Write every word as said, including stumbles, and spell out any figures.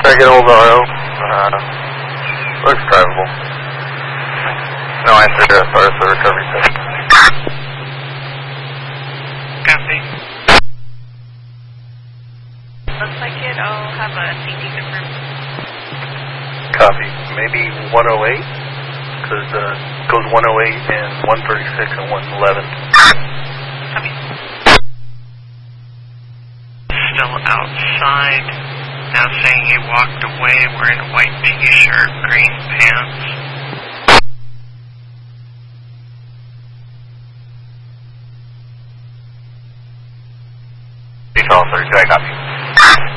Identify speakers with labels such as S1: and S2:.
S1: Try to get hold of R O. Uh, looks drivable. No answer as far as the recovery test.
S2: Copy.
S3: Looks like it. I'll have a C T confirm.
S1: Copy. Maybe one oh eight? Because uh, it goes one oh eight and one thirty-six and one eleven.
S3: Copy.
S2: Still outside. Now saying he walked away wearing a white t-shirt, green pants.
S1: Police officer, can I